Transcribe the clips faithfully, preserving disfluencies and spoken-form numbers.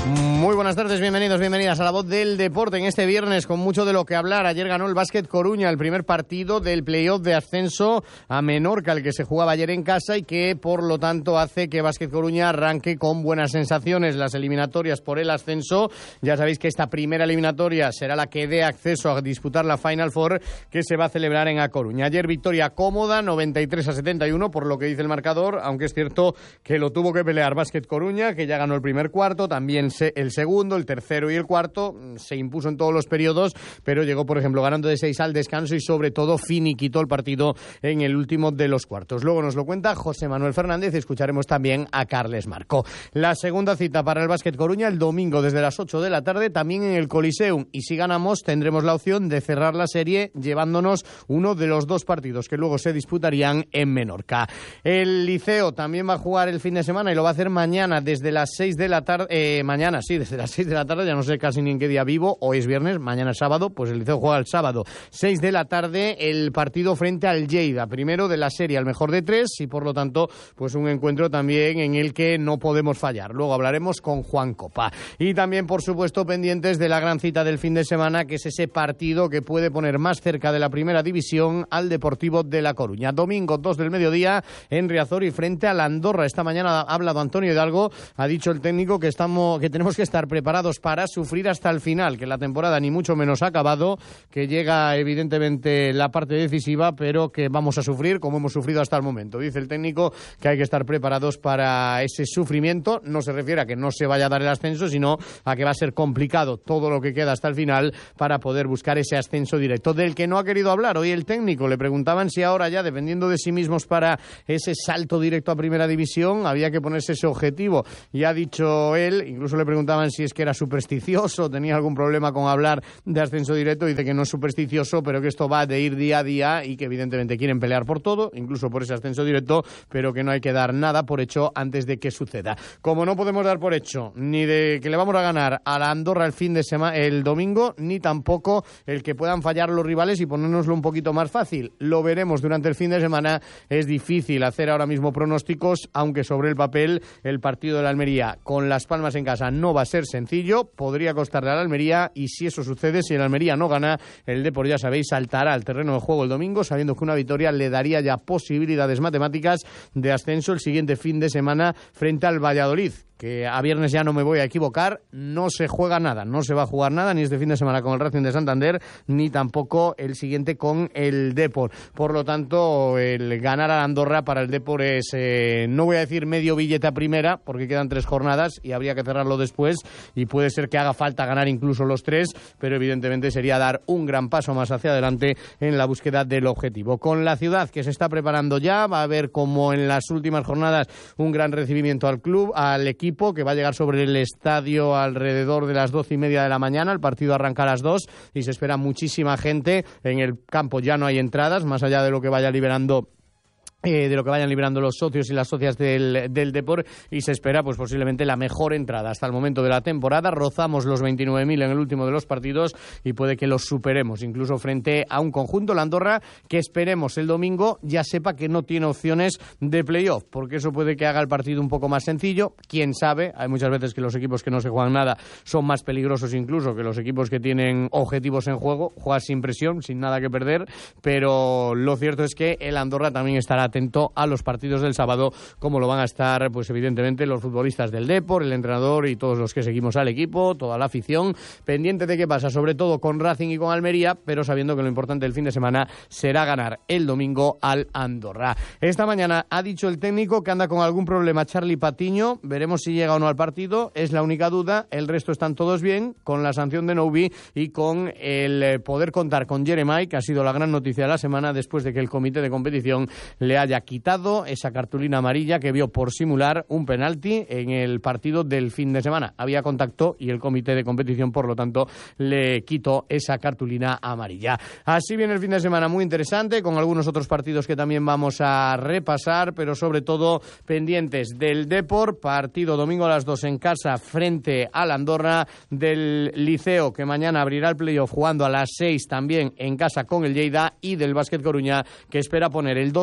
Muy buenas tardes, bienvenidos, bienvenidas a La Voz del Deporte en este viernes con mucho de lo que hablar. Ayer ganó el Básquet Coruña el primer partido del playoff de ascenso a Menorca, el que se jugaba ayer en casa y que por lo tanto hace que Básquet Coruña arranque con buenas sensaciones las eliminatorias por el ascenso. Ya sabéis que esta primera eliminatoria será la que dé acceso a disputar la Final Four que se va a celebrar en A Coruña. Ayer victoria cómoda, noventa y tres a setenta y uno por lo que dice el marcador, aunque es cierto que lo tuvo que pelear Básquet Coruña, que ya ganó el primer cuarto, también el segundo, el tercero y el cuarto, se impuso en todos los periodos, pero llegó, por ejemplo, ganando de seis al descanso y sobre todo finiquitó el partido en el último de los cuartos. Luego nos lo cuenta José Manuel Fernández y escucharemos también a Carles Marco. La segunda cita para el Básquet Coruña el domingo desde las ocho de la tarde, también en el Coliseum, y si ganamos tendremos la opción de cerrar la serie llevándonos uno de los dos partidos que luego se disputarían en Menorca. El Liceo también va a jugar el fin de semana y lo va a hacer mañana desde las seis de la tarde, eh, mañana sí, desde las seis de la tarde, ya no sé casi ni en qué día vivo, hoy es viernes, mañana es sábado, pues el Liceo juega el sábado, seis de la tarde, el partido frente al Lleida, primero de la serie, al mejor de tres, y por lo tanto, pues un encuentro también en el que no podemos fallar. Luego hablaremos con Juan Copa. Y también, por supuesto, pendientes de la gran cita del fin de semana, que es ese partido que puede poner más cerca de la primera división al Deportivo de La Coruña. Domingo, dos del mediodía, en Riazor y frente a la Andorra. Esta mañana ha hablado Antonio Hidalgo, ha dicho el técnico que estamos, que tenemos que estar preparados para sufrir hasta el final, que la temporada ni mucho menos ha acabado, que llega evidentemente la parte decisiva, pero que vamos a sufrir como hemos sufrido hasta el momento. Dice el técnico que hay que estar preparados para ese sufrimiento. No se refiere a que no se vaya a dar el ascenso, sino a que va a ser complicado todo lo que queda hasta el final para poder buscar ese ascenso directo, del que no ha querido hablar hoy el técnico. Le preguntaban si ahora ya, dependiendo de sí mismos para ese salto directo a primera división, había que ponerse ese objetivo, y ha dicho él, incluso le preguntaban si es que era supersticioso, tenía algún problema con hablar de ascenso directo, dice que no es supersticioso, pero que esto va de ir día a día y que evidentemente quieren pelear por todo, incluso por ese ascenso directo, pero que no hay que dar nada por hecho antes de que suceda. Como no podemos dar por hecho ni de que le vamos a ganar a la Andorra el fin de semana, el domingo, ni tampoco el que puedan fallar los rivales y ponérnoslo un poquito más fácil. Lo veremos durante el fin de semana. Es difícil hacer ahora mismo pronósticos, aunque sobre el papel el partido de la Almería con Las Palmas en casa no va a ser sencillo, podría costarle a la Almería, y si eso sucede, si el Almería no gana, el Depor, ya sabéis, saltará al terreno de juego el domingo, sabiendo que una victoria le daría ya posibilidades matemáticas de ascenso el siguiente fin de semana frente al Valladolid, que a viernes ya no me voy a equivocar, no se juega nada, no se va a jugar nada, ni este fin de semana con el Racing de Santander, ni tampoco el siguiente con el Depor. Por lo tanto, el ganar a Andorra para el Depor es, eh, no voy a decir medio billete a primera, porque quedan tres jornadas y habría que cerrarlo después, y puede ser que haga falta ganar incluso los tres, pero evidentemente sería dar un gran paso más hacia adelante en la búsqueda del objetivo. Con la ciudad que se está preparando ya, va a haber, como en las últimas jornadas, un gran recibimiento al club, al equipo, que va a llegar sobre el estadio alrededor de las doce y media de la mañana. El partido arranca a las dos y se espera muchísima gente. En el campo ya no hay entradas, más allá de lo que vaya liberando Eh, de lo que vayan librando los socios y las socias del, del Depor, y se espera pues posiblemente la mejor entrada hasta el momento de la temporada. Rozamos los veintinueve mil en el último de los partidos y puede que los superemos, incluso frente a un conjunto, la Andorra, que esperemos el domingo ya sepa que no tiene opciones de playoff, porque eso puede que haga el partido un poco más sencillo. Quién sabe, hay muchas veces que los equipos que no se juegan nada son más peligrosos incluso que los equipos que tienen objetivos en juego, juegas sin presión, sin nada que perder, pero lo cierto es que el Andorra también estará atento a los partidos del sábado, como lo van a estar, pues evidentemente, los futbolistas del Depor, el entrenador y todos los que seguimos al equipo, toda la afición, pendiente de qué pasa, sobre todo con Racing y con Almería, pero sabiendo que lo importante del fin de semana será ganar el domingo al Andorra. Esta mañana ha dicho el técnico que anda con algún problema Charlie Patiño, veremos si llega o no al partido, es la única duda, el resto están todos bien, con la sanción de Noubi y con el poder contar con Jeremai, que ha sido la gran noticia de la semana después de que el comité de competición le ha haya quitado esa cartulina amarilla que vio por simular un penalti en el partido del fin de semana. Había contacto y el comité de competición, por lo tanto, le quitó esa cartulina amarilla. Así viene el fin de semana muy interesante, con algunos otros partidos que también vamos a repasar, pero sobre todo pendientes del Depor, partido domingo a las dos en casa frente al Andorra, del Liceo, que mañana abrirá el playoff jugando a las seis también en casa con el Lleida, y del Básquet Coruña, que espera poner el dos a cero en la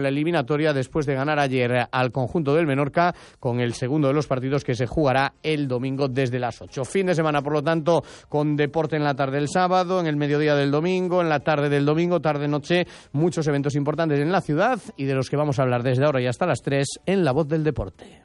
la eliminatoria después de ganar ayer al conjunto del Menorca con el segundo de los partidos que se jugará el domingo desde las ocho. Fin de semana, por lo tanto, con deporte en la tarde del sábado, en el mediodía del domingo, en la tarde del domingo, tarde-noche, muchos eventos importantes en la ciudad y de los que vamos a hablar desde ahora y hasta las tres en La Voz del Deporte.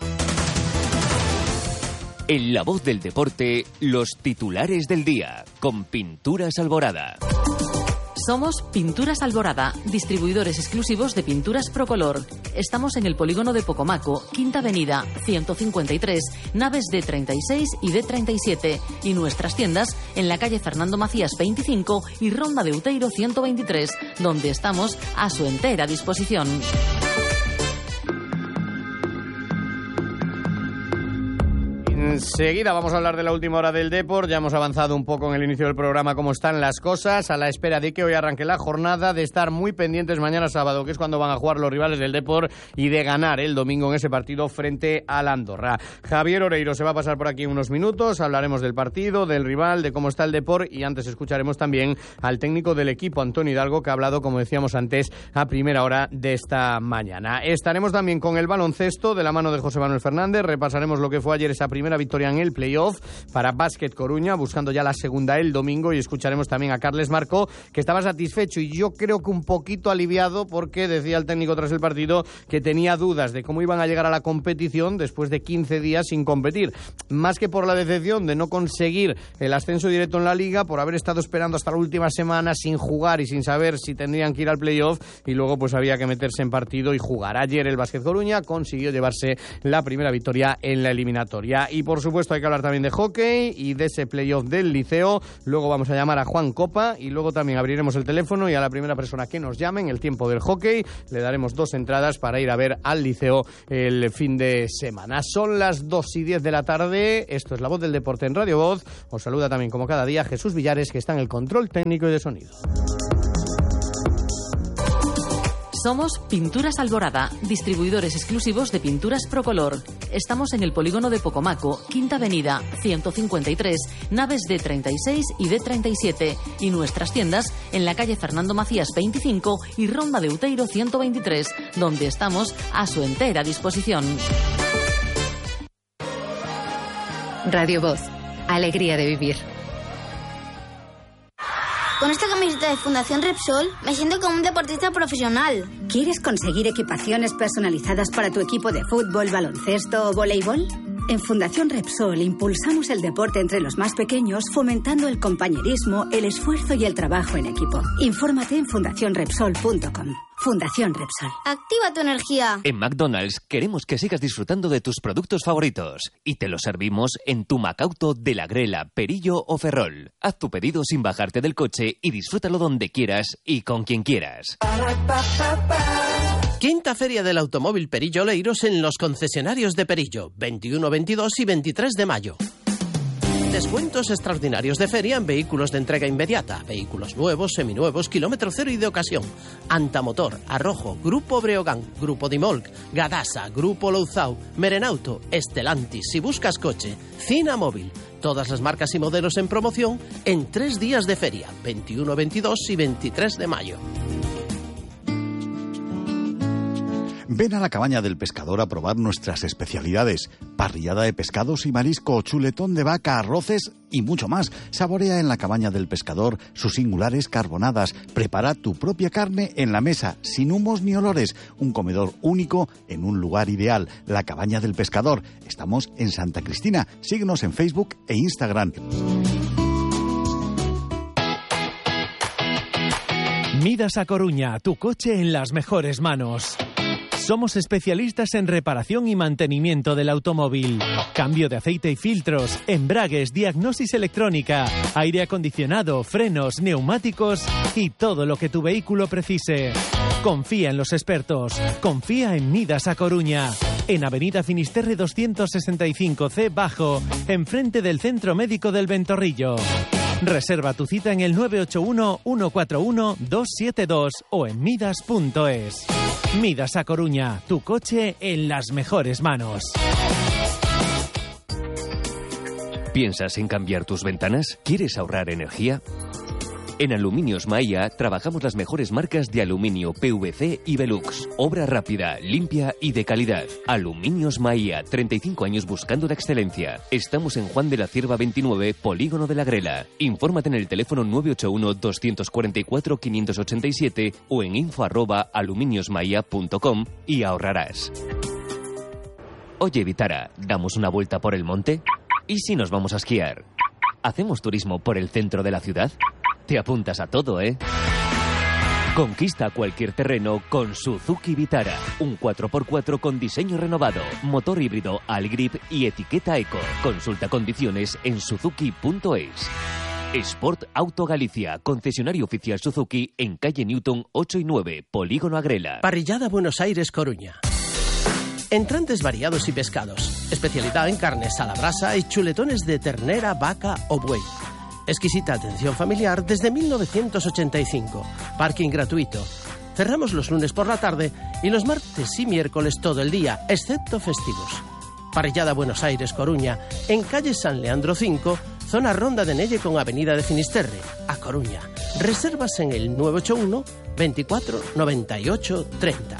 En La Voz del Deporte, los titulares del día, con Pinturas Alborada. Somos Pinturas Alborada, distribuidores exclusivos de pinturas Procolor. Estamos en el polígono de Pocomaco, Quinta Avenida, ciento cincuenta y tres, naves D treinta y seis y D treinta y siete. Y nuestras tiendas en la calle Fernando Macías veinticinco y Ronda de Uteiro ciento veintitrés, donde estamos a su entera disposición. Enseguida vamos a hablar de la última hora del Depor. Ya hemos avanzado un poco en el inicio del programa cómo están las cosas, a la espera de que hoy arranque la jornada, de estar muy pendientes mañana sábado, que es cuando van a jugar los rivales del Depor, y de ganar el domingo en ese partido frente al Andorra. Javier Oreiro se va a pasar por aquí unos minutos, hablaremos del partido, del rival, de cómo está el Depor, y antes escucharemos también al técnico del equipo, Antonio Hidalgo, que ha hablado, como decíamos antes, a primera hora de esta mañana. Estaremos también con el baloncesto de la mano de José Manuel Fernández, repasaremos lo que fue ayer esa primera victoria en el playoff para Básquet Coruña, buscando ya la segunda el domingo, y escucharemos también a Carles Marco, que estaba satisfecho y yo creo que un poquito aliviado, porque decía el técnico tras el partido que tenía dudas de cómo iban a llegar a la competición después de quince días sin competir, más que por la decepción de no conseguir el ascenso directo en la liga, por haber estado esperando hasta la última semana sin jugar y sin saber si tendrían que ir al playoff, y luego pues había que meterse en partido y jugar. Ayer el Básquet Coruña consiguió llevarse la primera victoria en la eliminatoria. Y por supuesto hay que hablar también de hockey y de ese playoff del Liceo. Luego vamos a llamar a Juan Copa y luego también abriremos el teléfono, y a la primera persona que nos llame en el tiempo del hockey le daremos dos entradas para ir a ver al Liceo el fin de semana. Son las dos y diez de la tarde. Esto es La Voz del Deporte en Radio Voz. Os saluda también, como cada día, Jesús Villares, que está en el control técnico y de sonido. Somos Pinturas Alborada, distribuidores exclusivos de pinturas Procolor. Estamos en el polígono de Pocomaco, Quinta Avenida, ciento cincuenta y tres, naves D treinta y seis y D treinta y siete. Y nuestras tiendas en la calle Fernando Macías veinticinco y Ronda de Uteiro ciento veintitrés, donde estamos a su entera disposición. Radio Voz, alegría de vivir. Con esta camiseta de Fundación Repsol me siento como un deportista profesional. ¿Quieres conseguir equipaciones personalizadas para tu equipo de fútbol, baloncesto o voleibol? En Fundación Repsol impulsamos el deporte entre los más pequeños, fomentando el compañerismo, el esfuerzo y el trabajo en equipo. Infórmate en fundación repsol punto com. Fundación Repsol. Activa tu energía. En McDonald's queremos que sigas disfrutando de tus productos favoritos y te los servimos en tu Macauto de La Grela, Perillo o Ferrol. Haz tu pedido sin bajarte del coche y disfrútalo donde quieras y con quien quieras. Quinta Feria del Automóvil Perillo Oleiros en los concesionarios de Perillo, veintiuno, veintidós y veintitrés de mayo. Descuentos extraordinarios de feria en vehículos de entrega inmediata, vehículos nuevos, seminuevos, kilómetro cero y de ocasión. Antamotor, Arrojo, Grupo Breogán, Grupo Dimolc, Gadasa, Grupo Louzao, Merenauto, Estelantis. Si buscas coche, Cina Móvil. Todas las marcas y modelos en promoción en tres días de feria, veintiuno, veintidós y veintitrés de mayo. Ven a la Cabaña del Pescador a probar nuestras especialidades. Parrillada de pescados y marisco, chuletón de vaca, arroces y mucho más. Saborea en la Cabaña del Pescador sus singulares carbonadas. Prepara tu propia carne en la mesa, sin humos ni olores. Un comedor único en un lugar ideal. La Cabaña del Pescador. Estamos en Santa Cristina. Síguenos en Facebook e Instagram. Midas a Coruña, tu coche en las mejores manos. Somos especialistas en reparación y mantenimiento del automóvil. Cambio de aceite y filtros, embragues, diagnosis electrónica, aire acondicionado, frenos, neumáticos y todo lo que tu vehículo precise. Confía en los expertos. Confía en Midas a Coruña. En Avenida Finisterre doscientos sesenta y cinco C Bajo, enfrente del Centro Médico del Ventorrillo. Reserva tu cita en el nueve ocho uno, uno cuatro uno, dos siete dos o en midas punto es. Midas a Coruña, tu coche en las mejores manos. ¿Piensas en cambiar tus ventanas? ¿Quieres ahorrar energía? En Aluminios Maia trabajamos las mejores marcas de aluminio P V C y Velux. Obra rápida, limpia y de calidad. Aluminios Maia, treinta y cinco años buscando la excelencia. Estamos en Juan de la Cierva veintinueve, Polígono de la Grela. Infórmate en el teléfono nueve ocho uno, dos cuatro cuatro, cinco ocho siete o en info arroba aluminiosmaia punto com y ahorrarás. Oye, Vitara, ¿damos una vuelta por el monte? ¿Y si nos vamos a esquiar? ¿Hacemos turismo por el centro de la ciudad? Te apuntas a todo, ¿eh? Conquista cualquier terreno con Suzuki Vitara. Un cuatro por cuatro con diseño renovado, motor híbrido Allgrip y etiqueta Eco. Consulta condiciones en suzuki punto es. Sport Auto Galicia, concesionario oficial Suzuki en calle Newton ocho y nueve, Polígono Agrela. Parrillada Buenos Aires, Coruña. Entrantes variados y pescados. Especialidad en carnes a la brasa y chuletones de ternera, vaca o buey. Exquisita atención familiar desde mil novecientos ochenta y cinco. Parking gratuito. Cerramos los lunes por la tarde y los martes y miércoles todo el día, excepto festivos. Parrillada Buenos Aires, Coruña, en calle San Leandro cinco, zona Ronda de Nelle con avenida de Finisterre, a Coruña. Reservas en el nueve ocho uno, veinticuatro, noventa y ocho, treinta.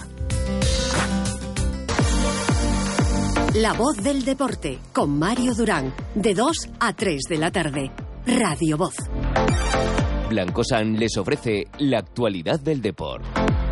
La voz del deporte, con Mario Durán, de dos a tres de la tarde. Radio Voz. Blancosan les ofrece la actualidad del deporte.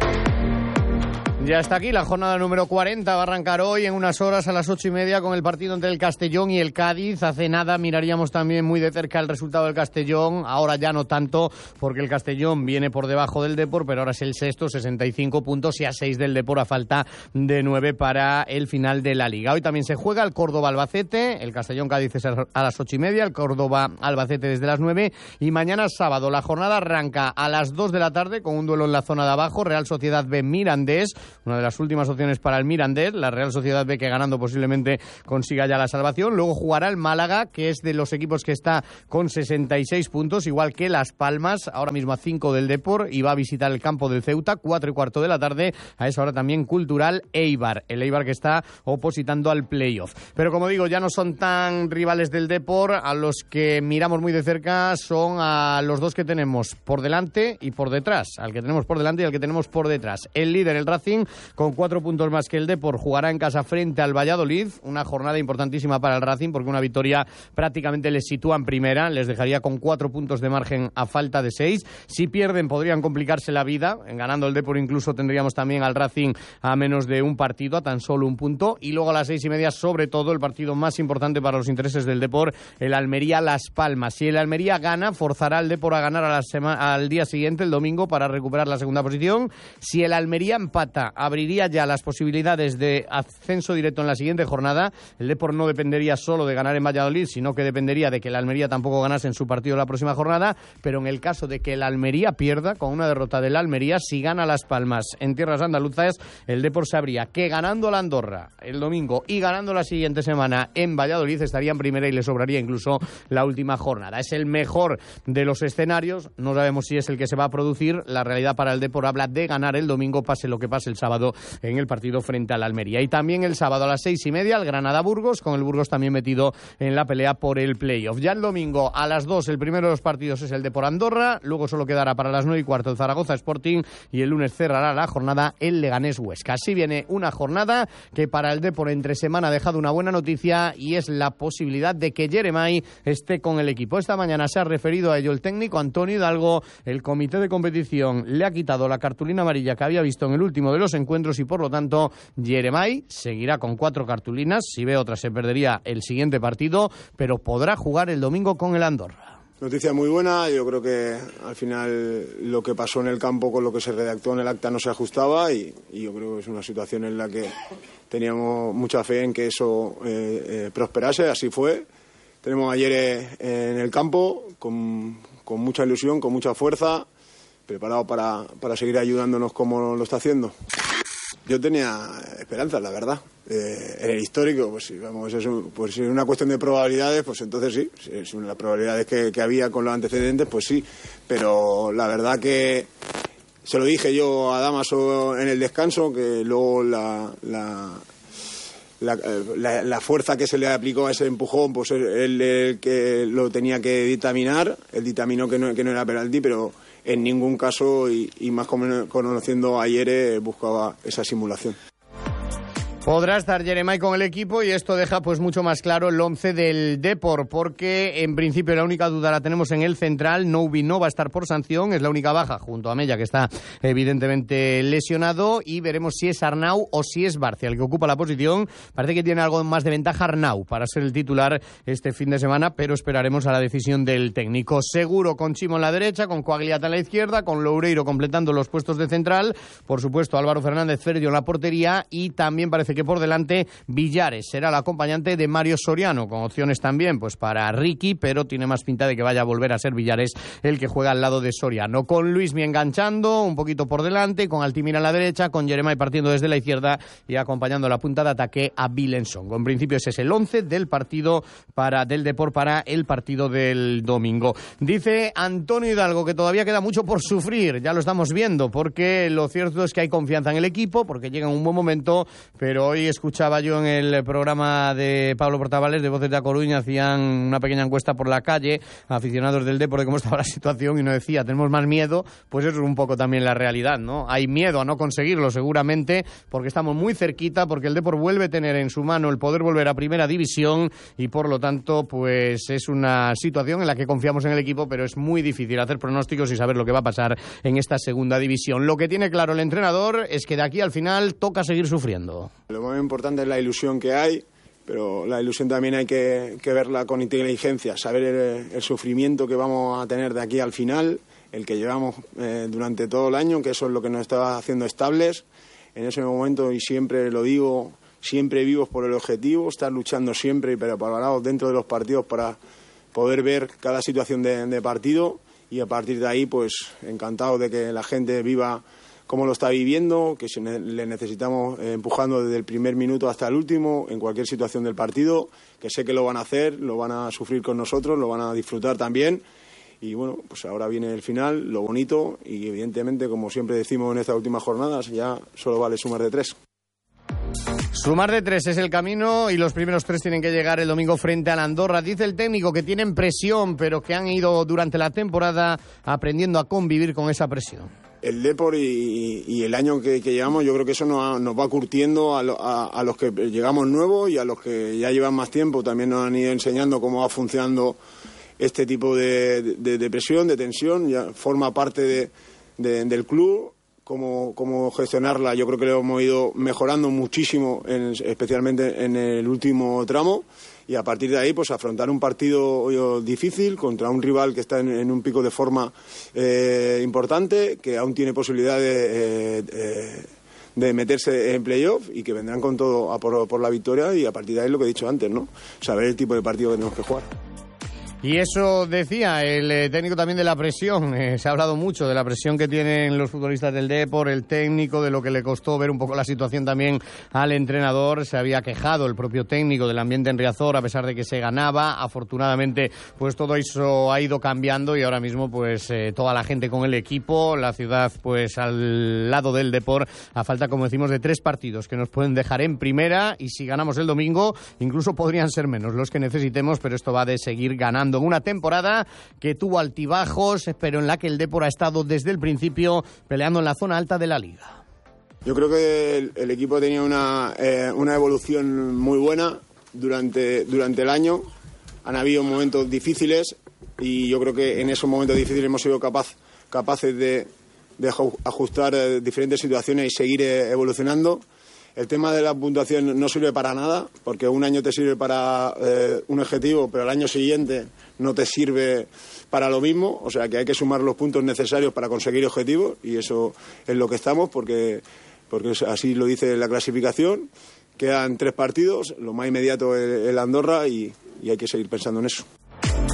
Ya está aquí la jornada número cuarenta, va a arrancar hoy en unas horas a las ocho y media con el partido entre el Castellón y el Cádiz. Hace nada miraríamos también muy de cerca el resultado del Castellón, ahora ya no tanto porque el Castellón viene por debajo del Depor, pero ahora es el sexto, sesenta y cinco puntos y a seis del Depor a falta de nueve para el final de la Liga. Hoy también se juega el Córdoba-Albacete, el Castellón-Cádiz es a las ocho y media, el Córdoba-Albacete desde las nueve y mañana sábado la jornada arranca a las dos de la tarde con un duelo en la zona de abajo, Real Sociedad B-Mirandés. Una de las últimas opciones para el Mirandés. La Real Sociedad ve que ganando posiblemente consiga ya la salvación. Luego jugará el Málaga, que es de los equipos que está con sesenta y seis puntos, igual que Las Palmas, ahora mismo a cinco del Depor, y va a visitar el campo del Ceuta, cuatro y cuarto de la tarde. A esa hora también Cultural Eibar, el Eibar que está opositando al playoff. Pero como digo, ya no son tan rivales del Depor. A los que miramos muy de cerca son a los dos que tenemos por delante y por detrás. Al que tenemos por delante y al que tenemos por detrás. El líder, el Racing, con cuatro puntos más que el Depor, jugará en casa frente al Valladolid. Una jornada importantísima para el Racing porque una victoria prácticamente les sitúa en primera, les dejaría con cuatro puntos de margen a falta de seis. Si pierden podrían complicarse la vida, ganando el Depor incluso tendríamos también al Racing a menos de un partido, a tan solo un punto. Y luego a las seis y media, sobre todo, el partido más importante para los intereses del Depor, el Almería-Las Palmas. Si el Almería gana, forzará al Depor a ganar a la sema- al día siguiente, el domingo, para recuperar la segunda posición. Si el Almería empata, abriría ya las posibilidades de ascenso directo en la siguiente jornada. El Depor no dependería solo de ganar en Valladolid, sino que dependería de que el Almería tampoco ganase en su partido la próxima jornada, pero en el caso de que el Almería pierda, con una derrota del Almería, si gana Las Palmas en tierras andaluzas, el Depor sabría que ganando la Andorra el domingo y ganando la siguiente semana en Valladolid estaría en primera y le sobraría incluso la última jornada. Es el mejor de los escenarios, no sabemos si es el que se va a producir. La realidad para el Depor habla de ganar el domingo, pase lo que pase el sábado en el partido frente al Almería. Y también el sábado a las seis y media el Granada-Burgos, con el Burgos también metido en la pelea por el playoff. Ya el domingo a las dos el primero de los partidos es el Depor Andorra, luego solo quedará para las nueve y cuarto el Zaragoza Sporting y el lunes cerrará la jornada el Leganés Huesca. Así viene una jornada que para el Depor entre semana ha dejado una buena noticia y es la posibilidad de que Jeremai esté con el equipo. Esta mañana se ha referido a ello el técnico Antonio Hidalgo. El comité de competición le ha quitado la cartulina amarilla que había visto en el último de los encuentros y por lo tanto Jeremai seguirá con cuatro cartulinas. Si ve otra se perdería el siguiente partido, pero podrá jugar el domingo con el Andorra. Noticia muy buena. Yo creo que al final lo que pasó en el campo con lo que se redactó en el acta no se ajustaba y, y yo creo que es una situación en la que teníamos mucha fe en que eso eh, eh, prosperase. Así fue. Tenemos ayer eh, en el campo con, con mucha ilusión, con mucha fuerza, preparado para, para seguir ayudándonos como lo está haciendo. Yo tenía esperanzas, la verdad. Eh, en el histórico, pues si vamos, es un, pues si es una cuestión de probabilidades, pues entonces sí, si son las probabilidades que, que había con los antecedentes, pues sí. Pero la verdad que se lo dije yo a Damaso en el descanso, que luego la, la, La, la, la fuerza que se le aplicó a ese empujón, pues él el que lo tenía que dictaminar, él dictaminó que no, que no era penalti, pero en ningún caso, y, y más conociendo a Yere, buscaba esa simulación. Podrá estar Jeremai con el equipo y esto deja pues mucho más claro el once del Depor, porque en principio la única duda la tenemos en el central. Noubi no va a estar por sanción, es la única baja junto a Mella, que está evidentemente lesionado, y veremos si es Arnau o si es Barcia el que ocupa la posición. Parece que tiene algo más de ventaja Arnau para ser el titular este fin de semana, pero esperaremos a la decisión del técnico. Seguro con Chimo en la derecha, con Coagliata en la izquierda, con Loureiro completando los puestos de central, por supuesto Álvaro Fernández Ferdio en la portería, y también parece que que por delante Villares será el acompañante de Mario Soriano, con opciones también pues para Ricky, pero tiene más pinta de que vaya a volver a ser Villares el que juega al lado de Soriano, con Luismi enganchando un poquito por delante, con Altimira a la derecha, con Jeremai partiendo desde la izquierda y acompañando la punta de ataque a Vilensong. En principio ese es el once del partido para del Depor para el partido del domingo. Dice Antonio Hidalgo que todavía queda mucho por sufrir, ya lo estamos viendo, porque lo cierto es que hay confianza en el equipo, porque llega en un buen momento, pero hoy escuchaba yo en el programa de Pablo Portavales de Voces de A Coruña, hacían una pequeña encuesta por la calle, aficionados del Depor, de cómo estaba la situación, y no decía, tenemos más miedo, pues eso es un poco también la realidad, ¿no? Hay miedo a no conseguirlo seguramente, porque estamos muy cerquita, porque el Depor vuelve a tener en su mano el poder volver a Primera División, y por lo tanto, pues es una situación en la que confiamos en el equipo, pero es muy difícil hacer pronósticos y saber lo que va a pasar en esta Segunda División. Lo que tiene claro el entrenador es que de aquí al final toca seguir sufriendo. Lo más importante es la ilusión que hay, pero la ilusión también hay que, que verla con inteligencia, saber el, el sufrimiento que vamos a tener de aquí al final, el que llevamos eh, durante todo el año, que eso es lo que nos está haciendo estables. En ese momento, y siempre lo digo, siempre vivos por el objetivo, estar luchando siempre y preparados dentro de los partidos para poder ver cada situación de, de partido, y a partir de ahí, pues encantado de que la gente viva cómo lo está viviendo, que le necesitamos eh, empujando desde el primer minuto hasta el último, en cualquier situación del partido, que sé que lo van a hacer, lo van a sufrir con nosotros, lo van a disfrutar también. Y bueno, pues ahora viene el final, lo bonito, y evidentemente, como siempre decimos en estas últimas jornadas, ya solo vale sumar de tres. Sumar de tres es el camino, y los primeros tres tienen que llegar el domingo frente al Andorra. Dice el técnico que tienen presión, pero que han ido durante la temporada aprendiendo a convivir con esa presión. El Depor y, y el año que, que llevamos, yo creo que eso nos, nos va curtiendo a, lo, a, a los que llegamos nuevos y a los que ya llevan más tiempo. También nos han ido enseñando cómo va funcionando este tipo de, de, de presión, de tensión. Ya forma parte de, de, del club, cómo, cómo gestionarla. Yo creo que lo hemos ido mejorando muchísimo, en, especialmente en el último tramo. Y a partir de ahí, pues afrontar un partido difícil contra un rival que está en, en un pico de forma eh, importante, que aún tiene posibilidad de, eh, de meterse en playoff, y que vendrán con todo a por, por la victoria, y a partir de ahí lo que he dicho antes, ¿no? Saber el tipo de partido que tenemos que jugar. Y eso decía el eh, técnico también de la presión. Eh, se ha hablado mucho de la presión que tienen los futbolistas del Depor, el técnico, de lo que le costó ver un poco la situación también al entrenador. Se había quejado el propio técnico del ambiente en Riazor, a pesar de que se ganaba. Afortunadamente, pues todo eso ha ido cambiando, y ahora mismo pues eh, toda la gente con el equipo, la ciudad pues al lado del Depor, a falta, como decimos, de tres partidos que nos pueden dejar en primera, y si ganamos el domingo, incluso podrían ser menos los que necesitemos, pero esto va de seguir ganando. En una temporada que tuvo altibajos, pero en la que el Depor ha estado desde el principio peleando en la zona alta de la liga. Yo creo que el, el equipo tenía una, eh, una evolución muy buena durante, durante el año. Han habido momentos difíciles, y yo creo que en esos momentos difíciles hemos sido capaz, capaces de, de ajustar eh, diferentes situaciones y seguir eh, evolucionando. El tema de la puntuación no sirve para nada, porque un año te sirve para eh, un objetivo, pero al año siguiente no te sirve para lo mismo. O sea que hay que sumar los puntos necesarios para conseguir objetivos, y eso es lo que estamos, porque, porque así lo dice la clasificación. Quedan tres partidos, lo más inmediato es el Andorra, y, y hay que seguir pensando en eso.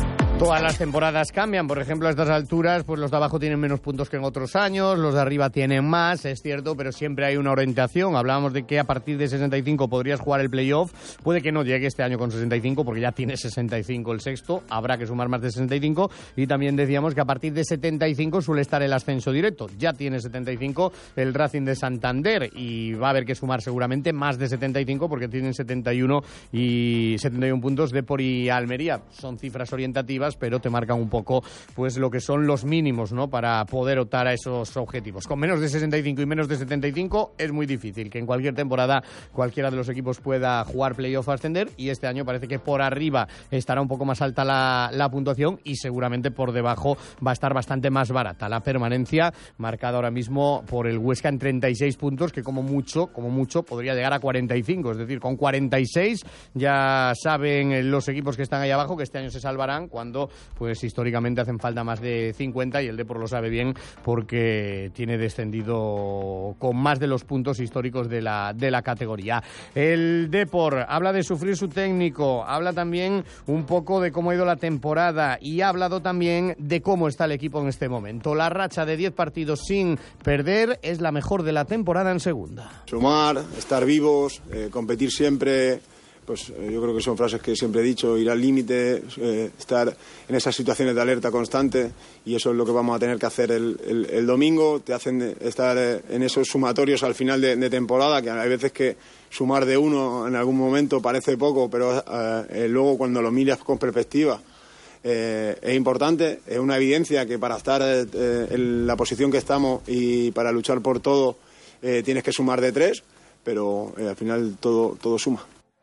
Todas las temporadas cambian, por ejemplo, a estas alturas, pues los de abajo tienen menos puntos que en otros años, los de arriba tienen más, es cierto, pero siempre hay una orientación. Hablábamos de que a partir de sesenta y cinco podrías jugar el playoff, puede que no llegue este año con sesenta y cinco, porque ya tiene sesenta y cinco el sexto, habrá que sumar más de sesenta y cinco, y también decíamos que a partir de setenta y cinco suele estar el ascenso directo, ya tiene setenta y cinco el Racing de Santander, y va a haber que sumar seguramente más de setenta y cinco, porque tienen setenta y uno y setenta y uno puntos Depor y Almería. Son cifras orientativas, pero te marcan un poco pues lo que son los mínimos, ¿no?, para poder optar a esos objetivos. Con menos de sesenta y cinco y menos de setenta y cinco es muy difícil que en cualquier temporada cualquiera de los equipos pueda jugar playoff a ascender, y este año parece que por arriba estará un poco más alta la, la puntuación, y seguramente por debajo va a estar bastante más barata la permanencia, marcada ahora mismo por el Huesca en treinta y seis puntos, que como mucho, como mucho podría llegar a cuarenta y cinco, es decir, con cuarenta y seis ya saben los equipos que están ahí abajo que este año se salvarán, cuando pues históricamente hacen falta más de cincuenta, y el Depor lo sabe bien porque tiene descendido con más de los puntos históricos de la, de la categoría. El Depor habla de sufrir su técnico, habla también un poco de cómo ha ido la temporada, y ha hablado también de cómo está el equipo en este momento. La racha de diez partidos sin perder es la mejor de la temporada en segunda. Sumar, estar vivos, eh, competir siempre. Pues eh, yo creo que son frases que siempre he dicho: ir al límite, eh, estar en esas situaciones de alerta constante, y eso es lo que vamos a tener que hacer el, el, el domingo. Te hacen estar eh, en esos sumatorios al final de, de temporada, que hay veces que sumar de uno en algún momento parece poco, pero eh, eh, luego cuando lo miras con perspectiva eh, es importante. Es una evidencia que para estar eh, en la posición que estamos y para luchar por todo eh, tienes que sumar de tres, pero eh, al final todo, todo suma.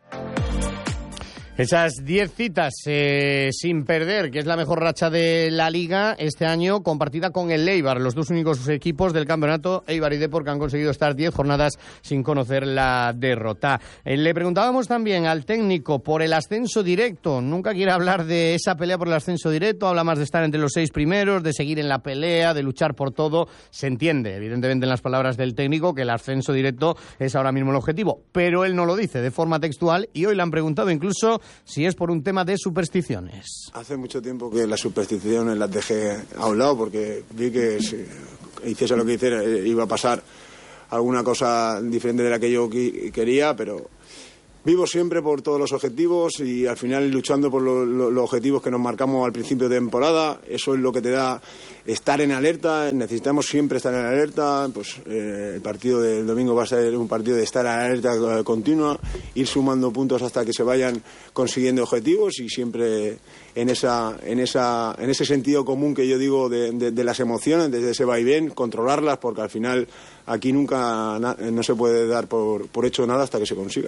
Esas diez citas eh, sin perder, que es la mejor racha de la Liga este año, compartida con el Eibar, los dos únicos equipos del campeonato, Eibar y Depor, que han conseguido estar diez jornadas sin conocer la derrota. Eh, le preguntábamos también al técnico por el ascenso directo. Nunca quiere hablar de esa pelea por el ascenso directo, habla más de estar entre los seis primeros, de seguir en la pelea, de luchar por todo. Se entiende, evidentemente, en las palabras del técnico que el ascenso directo es ahora mismo el objetivo, pero él no lo dice de forma textual, y hoy le han preguntado incluso si es por un tema de supersticiones. Hace mucho tiempo que las supersticiones las dejé a un lado, porque vi que si hiciese lo que hiciera iba a pasar alguna cosa diferente de la que yo quería, pero vivo siempre por todos los objetivos, y al final luchando por lo, lo, los objetivos que nos marcamos al principio de temporada. Eso es lo que te da estar en alerta. Necesitamos siempre estar en alerta. Pues eh, el partido del domingo va a ser un partido de estar en alerta continua, ir sumando puntos hasta que se vayan consiguiendo objetivos, y siempre en esa en esa en ese sentido común que yo digo de, de, de las emociones, desde ese vaivén, controlarlas, porque al final aquí nunca na, no se puede dar por, por hecho nada hasta que se consiga.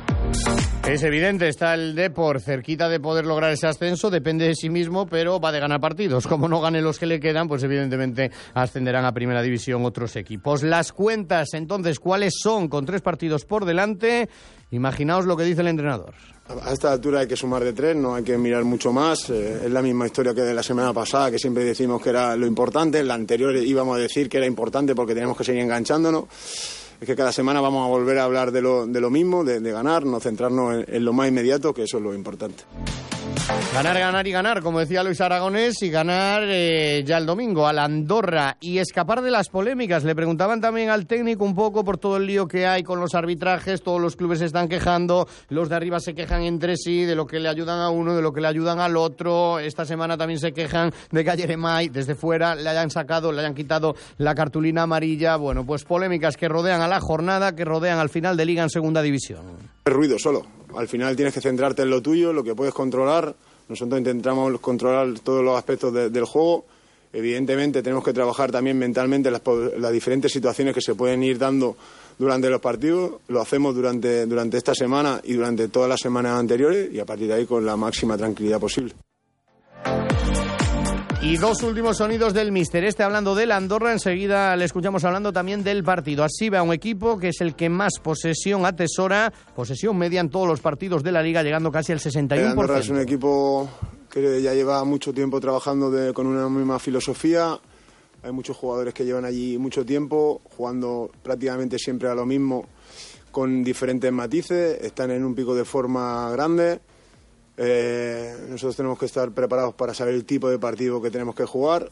Es evidente, está el Depor cerquita de poder lograr ese ascenso, depende de sí mismo, pero va de ganar partidos. Como no gane los que le quedan, pues evidentemente ascenderán a Primera División otros equipos. Las cuentas, entonces, ¿cuáles son? Con tres partidos por delante, imaginaos lo que dice el entrenador. A esta altura hay que sumar de tres, no hay que mirar mucho más. Eh, es la misma historia que de la semana pasada, que siempre decimos que era lo importante. En la anterior íbamos a decir que era importante porque teníamos que seguir enganchándonos. Es que cada semana vamos a volver a hablar de lo, de lo mismo, de, de ganar, no centrarnos en, en lo más inmediato, que eso es lo importante. Ganar, ganar y ganar, como decía Luis Aragonés, y ganar eh, ya el domingo al Andorra, y escapar de las polémicas. Le preguntaban también al técnico un poco por todo el lío que hay con los arbitrajes. Todos los clubes se están quejando, los de arriba se quejan entre sí de lo que le ayudan a uno, de lo que le ayudan al otro. Esta semana también se quejan de que a Yeremay desde fuera le hayan sacado, le hayan quitado la cartulina amarilla. Bueno, pues polémicas que rodean a la jornada, que rodean al final de Liga en Segunda División. Es ruido solo. Al final tienes que centrarte en lo tuyo, lo que puedes controlar. Nosotros intentamos controlar todos los aspectos de, del juego. Evidentemente tenemos que trabajar también mentalmente las, las diferentes situaciones que se pueden ir dando durante los partidos. Lo hacemos durante, durante esta semana y durante todas las semanas anteriores, y a partir de ahí con la máxima tranquilidad posible. Y dos últimos sonidos del míster. Este hablando del Andorra, enseguida le escuchamos hablando también del partido. Así ve a un equipo que es el que más posesión atesora, posesión media en todos los partidos de la Liga, llegando casi al sesenta y uno por ciento. El Andorra es un equipo que ya lleva mucho tiempo trabajando de, con una misma filosofía. Hay muchos jugadores que llevan allí mucho tiempo, jugando prácticamente siempre a lo mismo, con diferentes matices. Están en un pico de forma grande. Eh, nosotros tenemos que estar preparados para saber el tipo de partido que tenemos que jugar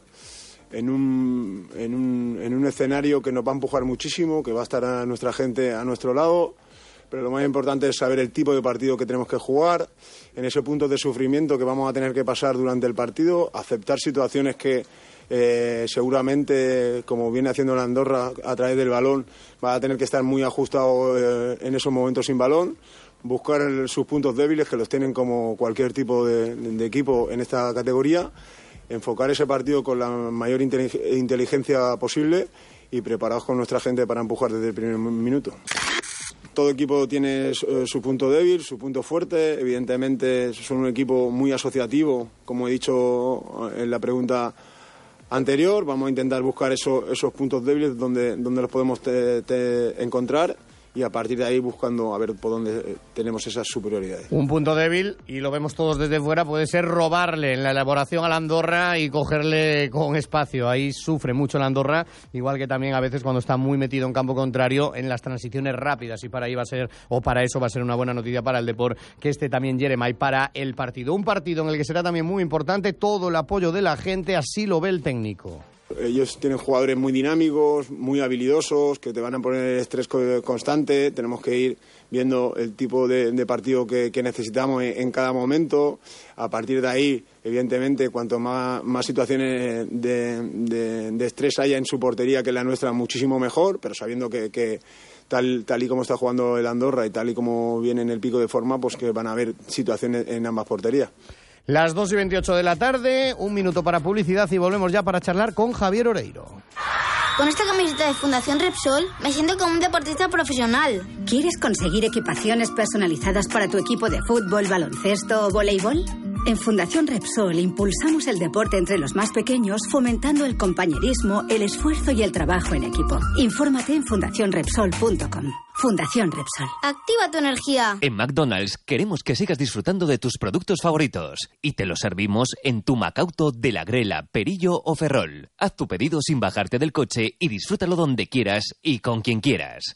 en un, en un, en un escenario que nos va a empujar muchísimo, que va a estar a nuestra gente a nuestro lado, pero lo más importante es saber el tipo de partido que tenemos que jugar, en ese punto de sufrimiento que vamos a tener que pasar durante el partido, aceptar situaciones que eh, seguramente, como viene haciendo la Andorra a través del balón, va a tener que estar muy ajustado eh, en esos momentos sin balón, buscar el, sus puntos débiles, que los tienen como cualquier tipo de, de equipo en esta categoría, enfocar ese partido con la mayor inteligencia posible y preparados con nuestra gente para empujar desde el primer minuto. Todo equipo tiene su punto débil, su punto fuerte. Evidentemente son un equipo muy asociativo, como he dicho en la pregunta anterior. Vamos a intentar buscar eso, esos puntos débiles donde, donde los podemos te, te encontrar y a partir de ahí buscando a ver por dónde tenemos esas superioridades. Un punto débil, y lo vemos todos desde fuera, puede ser robarle en la elaboración a la Andorra y cogerle con espacio. Ahí sufre mucho la Andorra, igual que también a veces cuando está muy metido en campo contrario en las transiciones rápidas, y para ahí va a ser, o para eso va a ser una buena noticia para el Depor que esté también Jeremai para el partido. Un partido en el que será también muy importante todo el apoyo de la gente, así lo ve el técnico. Ellos tienen jugadores muy dinámicos, muy habilidosos, que te van a poner estrés constante. Tenemos que ir viendo el tipo de, de partido que, que necesitamos en, en cada momento. A partir de ahí, evidentemente, cuanto más, más situaciones de, de, de estrés haya en su portería que la nuestra, muchísimo mejor, pero sabiendo que, que tal, tal y como está jugando el Andorra y tal y como viene en el pico de forma, pues que van a haber situaciones en ambas porterías. Las dos y veintiocho de la tarde, un minuto para publicidad y volvemos ya para charlar con Javier Oreiro. Con esta camiseta de Fundación Repsol me siento como un deportista profesional. ¿Quieres conseguir equipaciones personalizadas para tu equipo de fútbol, baloncesto o voleibol? En Fundación Repsol impulsamos el deporte entre los más pequeños, fomentando el compañerismo, el esfuerzo y el trabajo en equipo. Infórmate en fundación repsol punto com. Fundación Repsol. Activa tu energía. En McDonald's queremos que sigas disfrutando de tus productos favoritos y te los servimos en tu Macauto de la Grela, Perillo o Ferrol. Haz tu pedido sin bajarte del coche y disfrútalo donde quieras y con quien quieras.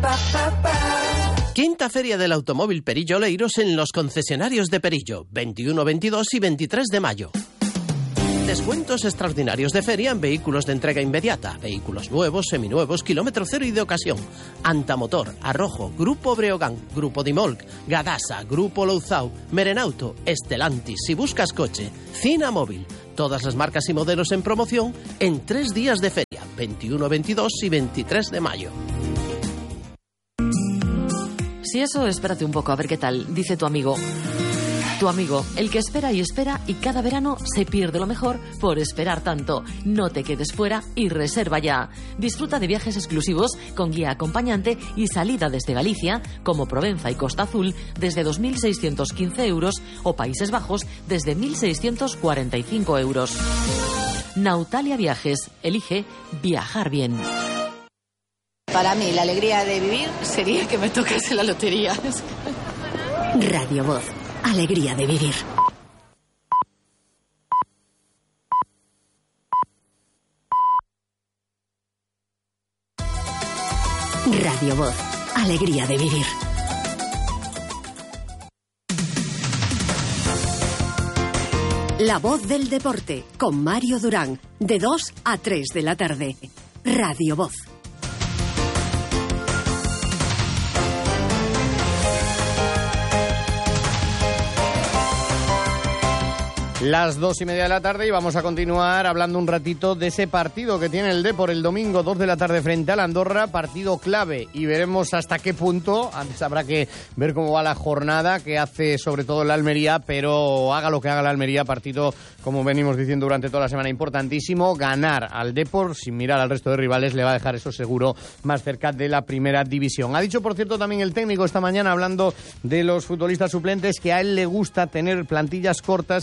Quinta Feria del Automóvil Perillo Oleiros en los concesionarios de Perillo, veintiuno, veintidós y veintitrés de mayo. Descuentos extraordinarios de feria en vehículos de entrega inmediata, vehículos nuevos, seminuevos, kilómetro cero y de ocasión. Antamotor, Arrojo, Grupo Breogán, Grupo Dimolc, Gadasa, Grupo Louzao, Merenauto, Estelantis, si buscas coche, Cina Móvil. Todas las marcas y modelos en promoción en tres días de feria, veintiuno, veintidós y veintitrés de mayo. Si eso, espérate un poco a ver qué tal, dice tu amigo. Tu amigo, el que espera y espera y cada verano se pierde lo mejor por esperar tanto. No te quedes fuera y reserva ya. Disfruta de viajes exclusivos con guía acompañante y salida desde Galicia, como Provenza y Costa Azul, desde dos mil seiscientos quince euros o Países Bajos desde mil seiscientos cuarenta y cinco euros. Nautalia Viajes. Elige viajar bien. Para mí, la alegría de vivir sería que me tocase la lotería. Radio Voz. Alegría de vivir. Radio Voz. Alegría de vivir. La voz del deporte con Mario Durán. De dos a tres de la tarde. Radio Voz. Las dos y media de la tarde y vamos a continuar hablando un ratito de ese partido que tiene el Depor el domingo, dos de la tarde frente al Andorra, partido clave y veremos hasta qué punto. Antes habrá que ver cómo va la jornada que hace sobre todo la Almería, pero haga lo que haga la Almería, partido como venimos diciendo durante toda la semana importantísimo. Ganar al Depor sin mirar al resto de rivales le va a dejar eso seguro más cerca de la primera división. Ha dicho por cierto también el técnico esta mañana hablando de los futbolistas suplentes que a él le gusta tener plantillas cortas y que este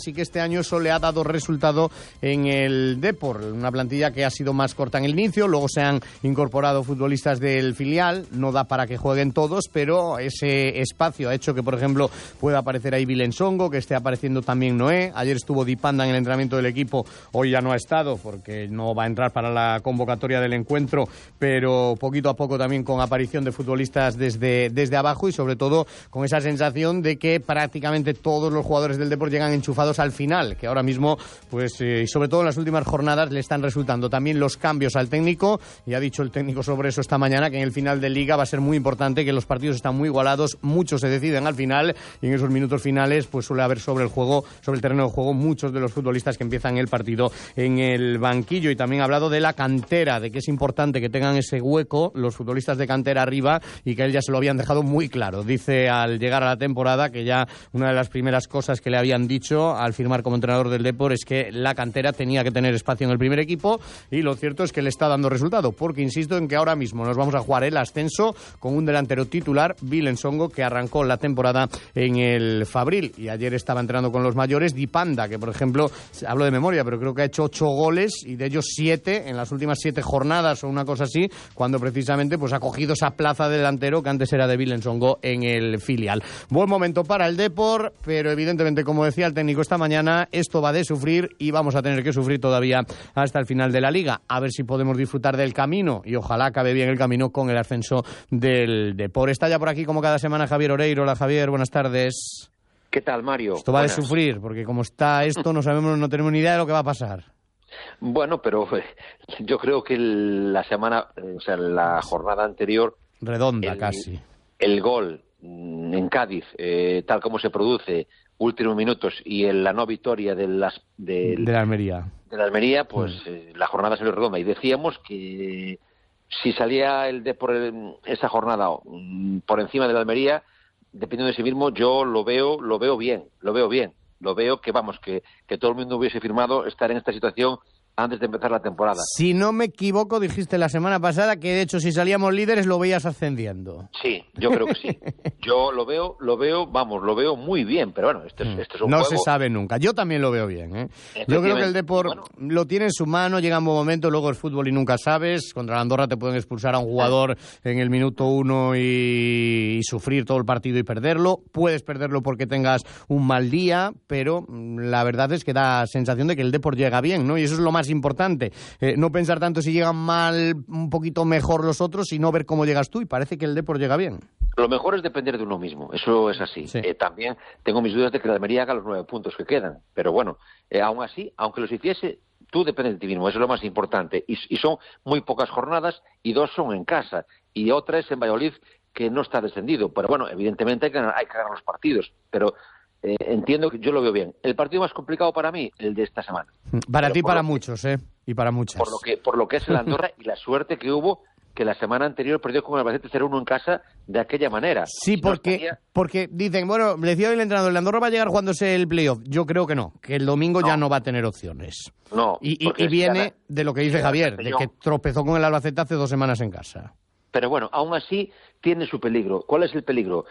año eso le ha dado resultado en el Depor, una plantilla que ha sido más corta en el inicio, luego se han incorporado futbolistas del filial, no da para que jueguen todos, pero ese espacio ha hecho que, por ejemplo, pueda aparecer ahí Vilensongo, que esté apareciendo también Noé. Ayer estuvo Dipanda en el entrenamiento del equipo, hoy ya no ha estado porque no va a entrar para la convocatoria del encuentro, pero poquito a poco también con aparición de futbolistas desde, desde abajo y sobre todo con esa sensación de que prácticamente todos los jugadores del Depor llegan enchufados al final, que ahora mismo, pues, eh, y sobre todo en las últimas jornadas le están resultando también los cambios al técnico, y ha dicho el técnico sobre eso esta mañana, que en el final de Liga va a ser muy importante, que los partidos están muy igualados, muchos se deciden al final, y en esos minutos finales pues suele haber sobre el juego, sobre el terreno de juego, muchos de los futbolistas que empiezan el partido en el banquillo. Y también ha hablado de la cantera, de que es importante que tengan ese hueco los futbolistas de cantera arriba, y que a él ya se lo habían dejado muy claro. Dice al llegar a la temporada que ya una de las primeras cosas que le habían dicho al firmar como entrenador del Depor es que la cantera tenía que tener espacio en el primer equipo, y lo cierto es que le está dando resultado, porque insisto en que ahora mismo nos vamos a jugar el ascenso con un delantero titular, Vilensongo, que arrancó la temporada en el Fabril y ayer estaba entrenando con los mayores. Dipanda, que por ejemplo, hablo de memoria, pero creo que ha hecho ocho goles y de ellos siete en las últimas siete jornadas o una cosa así, cuando precisamente pues ha cogido esa plaza de delantero que antes era de Vilensongo en el filial. Buen momento para el Depor, pero evidentemente, como decía el técnico esta mañana, esto va de sufrir y vamos a tener que sufrir todavía hasta el final de la Liga. A ver si podemos disfrutar del camino y ojalá acabe bien el camino con el ascenso del Depor. Está ya por aquí como cada semana Javier Oreiro. Hola Javier, buenas tardes. ¿Qué tal, Mario? Esto va Buenas. de sufrir, porque como está esto no sabemos, no tenemos ni idea de lo que va a pasar. Bueno, pero eh, yo creo que el, la semana, eh, o sea, la jornada anterior... Redonda el, casi. El gol mm, en Cádiz, eh, tal como se produce, últimos minutos, y en la no victoria de, las, de, de la Almería. De la Almería, pues mm. eh, la jornada salió redonda. Y decíamos que si salía el de por el, esa jornada mm, por encima de la Almería, dependiendo de sí mismo, yo lo veo, lo veo bien, lo veo bien. Lo veo que, vamos, que, que todo el mundo hubiese firmado estar en esta situación antes de empezar la temporada. Si no me equivoco, dijiste la semana pasada que, de hecho, si salíamos líderes lo veías ascendiendo. Sí, yo creo que sí. Yo lo veo, lo veo, vamos, lo veo muy bien, pero bueno, esto es, esto es un no juego... se sabe nunca. Yo también lo veo bien, ¿eh? Yo creo que el Depor bueno. lo tiene en su mano, llega un buen momento, luego el fútbol y nunca sabes. Contra la Andorra te pueden expulsar a un jugador en el minuto uno y, y sufrir todo el partido y perderlo. Puedes perderlo porque tengas un mal día, pero la verdad es que da sensación de que el Depor llega bien, ¿no? Y eso es lo más importante. Eh, no pensar tanto si llegan mal, un poquito mejor los otros, sino ver cómo llegas tú, y parece que el Depor llega bien. Lo mejor es depender de uno mismo, eso es así. Sí. Eh, también tengo mis dudas de que la Almería haga los nueve puntos que quedan, pero bueno, eh, aún así, aunque los hiciese, tú dependes de ti mismo, eso es lo más importante. Y, y son muy pocas jornadas, y dos son en casa, y otra es en Valladolid, que no está descendido. Pero bueno, evidentemente hay que, hay que ganar los partidos, pero... Eh, entiendo que yo lo veo bien. El partido más complicado para mí, el de esta semana. Para Pero ti, para que, muchos, ¿eh? Y para muchas. Por lo que, por lo que es el Andorra y la suerte que hubo, que la semana anterior perdió con el Albacete cero uno en casa de aquella manera. Sí, porque, no estaría... porque dicen, bueno, decía el entrenador, el Andorra va a llegar jugándose el playoff. Yo creo que no, que el domingo no. ya no va a tener opciones. No. Y, y, y viene gana, de lo que dice Javier, de que tropezó con el Albacete hace dos semanas en casa. Pero bueno, aún así tiene su peligro. ¿Cuál es el peligro?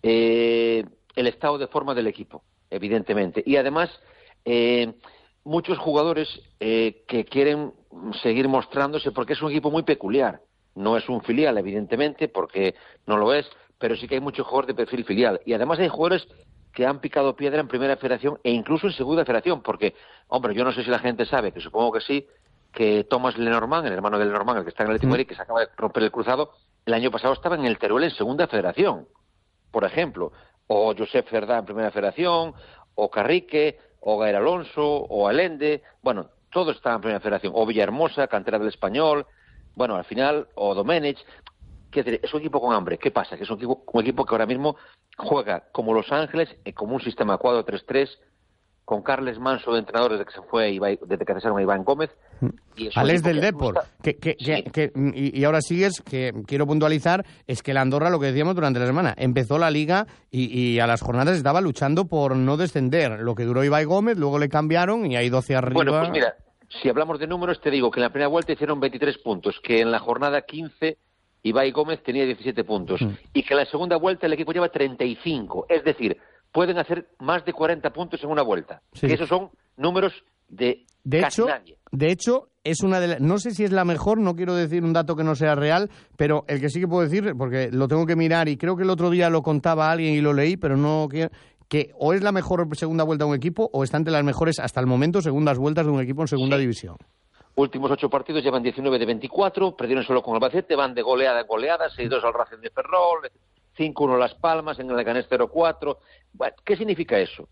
Eh, el estado de forma del equipo, evidentemente. Y además, eh, muchos jugadores eh, que quieren seguir mostrándose, porque es un equipo muy peculiar. No es un filial, evidentemente, porque no lo es, pero sí que hay muchos jugadores de perfil filial. Y además hay jugadores que han picado piedra en Primera Federación e incluso en Segunda Federación, porque, hombre, yo no sé si la gente sabe, que supongo que sí, que Thomas Lenormand, el hermano de Lenormand, el que está en el Atlético de Madrid, que se acaba de romper el cruzado, el año pasado estaba en el Teruel en Segunda Federación, por ejemplo. O Josep Cerdá en Primera Federación, o Carrique, o Gaer Alonso, o Allende, bueno, todos estaban en Primera Federación, o Villahermosa, cantera del Español, bueno, al final, o Domenech. Es un equipo con hambre. ¿Qué pasa? Que es un equipo, un equipo que ahora mismo juega como Los Ángeles, como un sistema cuatro tres tres, con Carles Manso de entrenador desde que se fue Ibai, desde que cesaron a Iván Gómez. Alex del Depor, que, que, sí. que, que, y, y ahora sigues, que quiero puntualizar, es que el Andorra, lo que decíamos durante la semana, empezó la Liga y, y a las jornadas estaba luchando por no descender. Lo que duró Ibai Gómez, luego le cambiaron y ha ido hacia arriba. Bueno, pues mira, si hablamos de números, te digo que en la primera vuelta hicieron veintitrés puntos, que en la jornada quince Ibai Gómez tenía diecisiete puntos, mm. y que en la segunda vuelta el equipo lleva treinta y cinco, es decir, pueden hacer más de cuarenta puntos en una vuelta, sí. que esos son números de, de casi hecho, nadie. De hecho, es una de las, no sé si es la mejor, no quiero decir un dato que no sea real, pero el que sí que puedo decir, porque lo tengo que mirar y creo que el otro día lo contaba alguien y lo leí, pero no quiero, que o es la mejor segunda vuelta de un equipo o está entre las mejores hasta el momento segundas vueltas de un equipo en segunda sí. división. Últimos ocho partidos llevan diecinueve de veinticuatro, perdieron solo con Albacete, van de goleada en goleada, seis dos al Racing de Ferrol, cinco uno Las Palmas, en el Leganés cero cuatro. Bueno, ¿qué significa eso?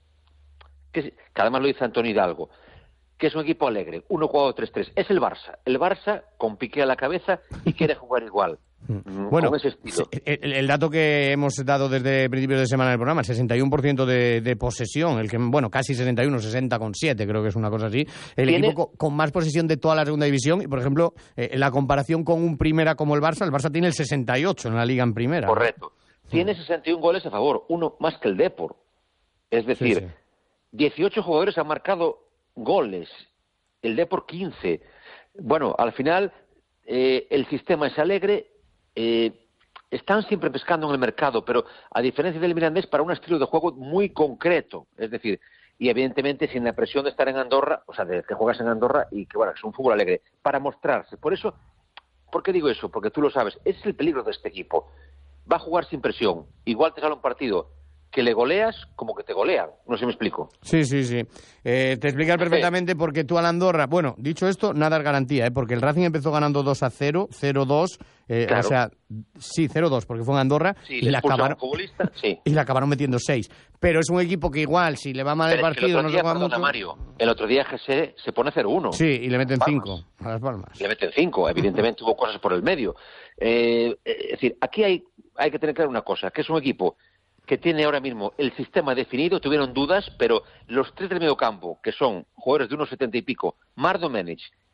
Que, que además lo dice Antonio Hidalgo, que es un equipo alegre, uno cuatro tres tres. Es el Barça, el Barça con Piqué a la cabeza y quiere jugar igual. Bueno, con ese estilo. El, el dato que hemos dado desde principios de semana en el programa, el sesenta y uno por ciento de, de posesión, el que, bueno, casi sesenta y uno, sesenta coma siete, creo que es una cosa así. El ¿Tiene? equipo con, con más posesión de toda la segunda división, y por ejemplo, eh, en la comparación con un primera como el Barça, el Barça tiene el sesenta y ocho en la liga en primera. Correcto. ¿No? Tiene sesenta y uno goles a favor, uno más que el Depor. Es decir, sí, sí. dieciocho jugadores han marcado goles, el Depor quince. Bueno, al final eh, el sistema es alegre. Eh, están siempre pescando en el mercado, pero a diferencia del Mirandés, para un estilo de juego muy concreto, es decir, y evidentemente sin la presión de estar en Andorra, o sea, de que juegas en Andorra y que, bueno, es un fútbol alegre, para mostrarse. Por eso, ¿por qué digo eso? Porque tú lo sabes, ese es el peligro de este equipo. Va a jugar sin presión, igual te sale un partido que le goleas como que te golean. No sé si me explico. Sí, sí, sí. Eh, te explicas perfectamente porque tú al Andorra... Bueno, dicho esto, nada es garantía, ¿eh? Porque el Racing empezó ganando dos a cero, cero dos, eh, claro. O sea, sí, cero dos, porque fue en Andorra, sí, y, le acabaron, futbolista, sí. y le acabaron metiendo seis. Pero es un equipo que igual, si le va mal Pero el partido... el no día, se juega perdona, mucho... Mario, el otro día G S se pone cero uno. Sí, y le meten cinco a Las Palmas. Le meten cinco, evidentemente hubo cosas por el medio. Eh, es decir, aquí hay, hay que tener claro una cosa, que es un equipo que tiene ahora mismo el sistema definido, tuvieron dudas, pero los tres del medio campo, que son jugadores de unos setenta y pico, Mar Domenic,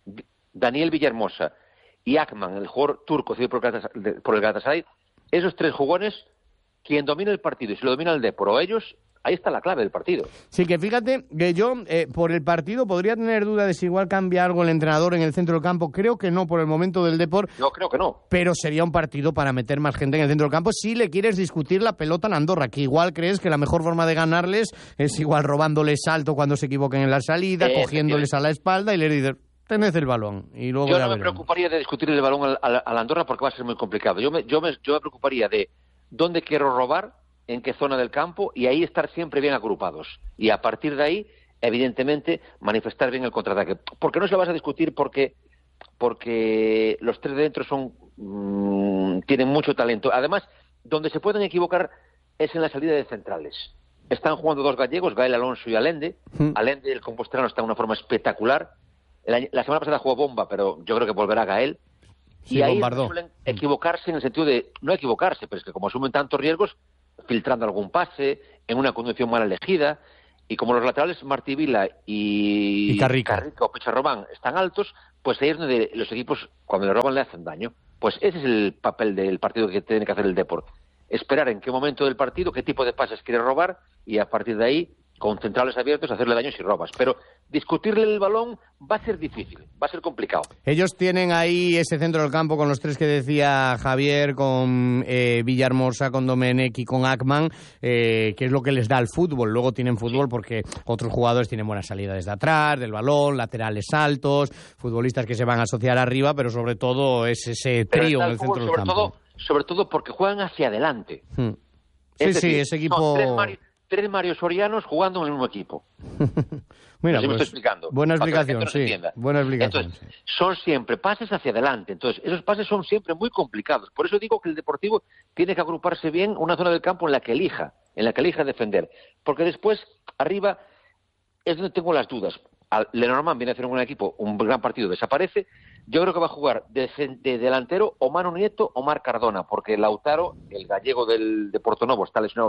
Daniel Villahermosa y Akman, el jugador turco cedido por el Galatasaray, esos tres jugadores, quien domina el partido, y si lo domina el Depor o ellos, ahí está la clave del partido. Sí, que fíjate que yo, eh, por el partido, podría tener duda de si igual cambia algo el entrenador en el centro del campo. Creo que no, por el momento del Depor. No, creo que no. Pero sería un partido para meter más gente en el centro del campo si le quieres discutir la pelota en Andorra, que igual crees que la mejor forma de ganarles es igual robándoles salto cuando se equivoquen en la salida, eh, cogiéndoles a la espalda y les dices, tened el balón. Y luego yo ya no me veremos. preocuparía de discutir el balón al, al, al Andorra porque va a ser muy complicado. Yo me, yo me, yo me preocuparía de dónde quiero robar, en qué zona del campo, y ahí estar siempre bien agrupados. Y a partir de ahí, evidentemente, manifestar bien el contraataque. Porque no se lo vas a discutir porque, porque los tres de dentro son mmm, tienen mucho talento. Además, donde se pueden equivocar es en la salida de centrales. Están jugando dos gallegos, Gael Alonso y Allende. Mm. Allende, el compostelano, está de una forma espectacular. El año, la semana pasada jugó Bomba, pero yo creo que volverá Gael. Sí, y ahí bombardó. suelen equivocarse en el sentido de, no equivocarse, pero es que como asumen tantos riesgos, filtrando algún pase, en una conducción mal elegida, y como los laterales Martí Vila y, y Carrica. Carrica o Picharrobán están altos, pues ahí es donde los equipos, cuando le roban, le hacen daño. Pues ese es el papel del partido que tiene que hacer el Depor. Esperar en qué momento del partido, qué tipo de pases quiere robar, y a partir de ahí, con centrales abiertos, hacerle daño si robas. Pero discutirle el balón va a ser difícil, va a ser complicado. Ellos tienen ahí ese centro del campo con los tres que decía Javier, con eh, Villahermosa, con Domenech y con Akman, eh, que es lo que les da el fútbol. Luego tienen fútbol porque otros jugadores tienen buena salida desde atrás, del balón, laterales altos, futbolistas que se van a asociar arriba, pero sobre todo es ese trío en el centro del sobre campo. Todo, sobre todo porque juegan hacia adelante. Hmm. Sí, es decir, sí, ese equipo... Tres, Mario, tres Mario Sorianos jugando en el mismo equipo. Mira, no sé si pues, me estoy explicando. Buena explicación, no sí. Buena explicación. Entonces, sí. Son siempre pases hacia adelante. Entonces, esos pases son siempre muy complicados. Por eso digo que el Deportivo tiene que agruparse bien una zona del campo en la que elija, en la que elija defender. Porque después, arriba, es donde tengo las dudas. Lenormand viene a hacer un buen equipo, un gran partido, desaparece. Yo creo que va a jugar de, de delantero o Manu Nieto o Marc Cardona, porque Lautaro, el gallego del, de Portonovo, está lesionado